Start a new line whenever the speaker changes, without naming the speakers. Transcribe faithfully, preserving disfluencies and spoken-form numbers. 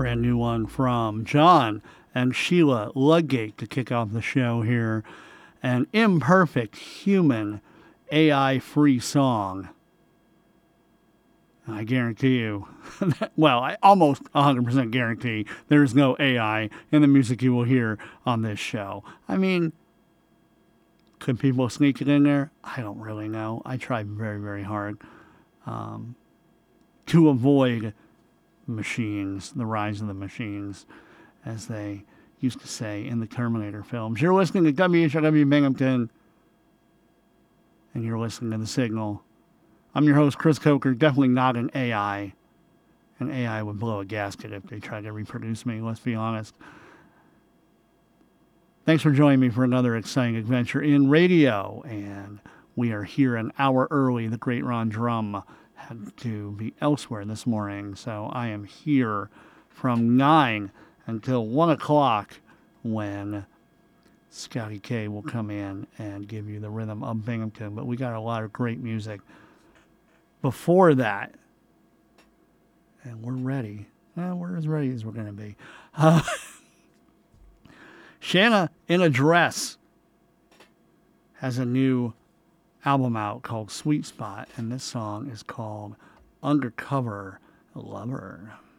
Brand new one from John and Sheila Ludgate to kick off the show here. An Imperfect Human A I-free song. I guarantee you, well, I almost one hundred percent guarantee there's no A I in the music you will hear on this show. I mean, could people sneak it in there? I don't really know. I tried very, very hard um, to avoid machines, the rise of the machines, as they used to say in the Terminator films. You're listening to W H R W Binghamton, and you're listening to The Signal. I'm your host, Chris Coker, definitely not an A I. An A I would blow a gasket if they tried to reproduce me, let's be honest. Thanks for joining me for another exciting adventure in radio. And we are here an hour early. The great Ron Drum had to be elsewhere this morning. So I am here from nine until one o'clock when Scotty K will come in and give you the rhythm of Binghamton. But we got a lot of great music before that. And we're ready. Well, we're as ready as we're going to be. Uh, Shanna in a Dress has a new album out called Sweet Spot, and this song is called Undercover Lover.